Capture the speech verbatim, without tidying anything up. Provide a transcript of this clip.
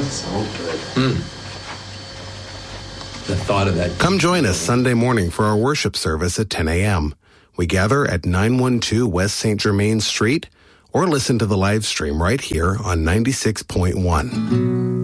So good. Mm. The thought of that. Come join us Sunday morning for our worship service at ten a.m. We gather at nine one two West Saint Germain Street, or listen to the live stream right here on ninety-six point one.